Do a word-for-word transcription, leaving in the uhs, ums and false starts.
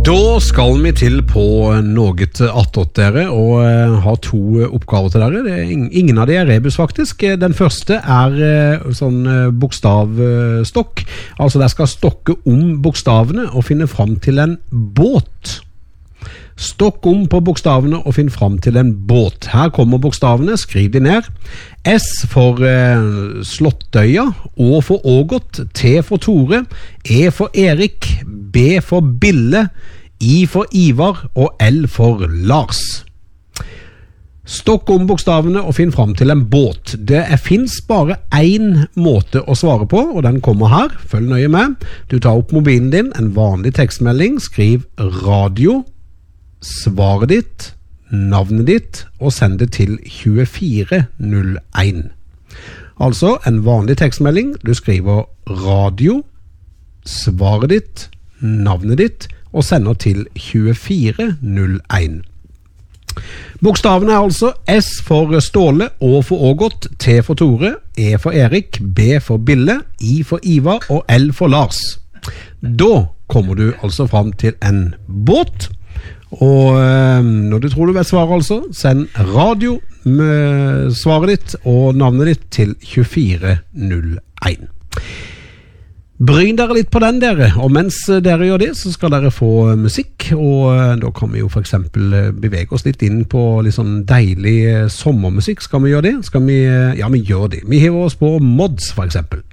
Da skal vi til på noe attåt dere, og uh, har to oppgaver til dere. Det er ingen av de er rebus faktisk. Den første er uh, sånn uh, bokstavstokk. Altså der skal stokke om bokstavene og finne fram til en båt. Stokk om på bokstavene og finn fram til en båt. Her kommer bokstavene, skriv de ned. S for uh, Slottøya, Å for Ågot, T for Tore, E for Erik, B for Bille, I for Ivar og L for Lars. Stokk om bokstavene og finn fram til en båt. Det er, finnes bare en måte å svare på, og den kommer her. Følg nøye med. Du tar opp mobilen din, en vanlig tekstmelding, skriv radio, svaret ditt, navnet ditt, og send det til tjuefire null en. Altså en vanlig tekstmelding. Du skriver radio, svaret ditt, navnet ditt, og sender til tjuefire null en. Bokstavene er altså S for Ståle, Å for Ågot, T for Tore, E for Erik, B for Bille, I for Ivar og L for Lars. Da kommer du altså fram til en båt, og øh, når du tror du vet svaret altså, send radio med svaret ditt og navnet ditt til tjuefire null en. Bryn dere litt på den dere, og mens dere gjør det så skal dere få musikk, og da kan vi jo for eksempel bevege oss litt inn på litt sånn deilig sommermusikk. Skal vi gjøre det? Skal vi, ja, vi gjør det. Vi hiver oss på Mods for eksempel.